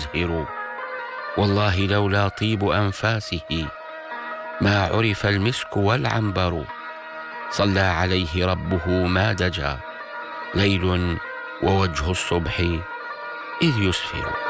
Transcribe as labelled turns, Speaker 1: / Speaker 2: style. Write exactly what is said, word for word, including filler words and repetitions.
Speaker 1: يزهر. والله لولا طيب أنفاسه ما عرف المسك والعنبر. صلى عليه ربه ما دجا ليل ووجه الصبح إذ يسفر.